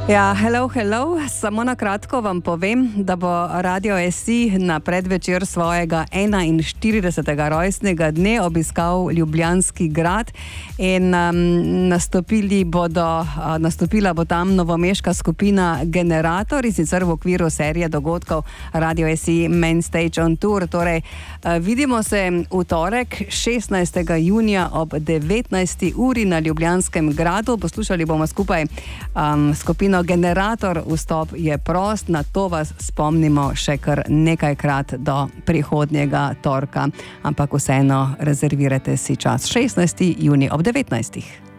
Ja, hello. Samo na kratko vam povem, da bo Radio SI na predvečer svojega 41. rojstnega dne obiskal Ljubljanski grad in nastopila bo tam novomeška skupina Generator, in sicer v okviru serije dogodkov Radio SI Main Stage on Tour. Torej, vidimo se v torek 16. junija ob 19. uri na Ljubljanskem gradu. Poslušali bomo skupaj skupino Generator. Vstop je prost, na to vas spomnimo še kar nekajkrat do prihodnjega torka, ampak vseeno rezervirajte si čas 16. junij ob 19.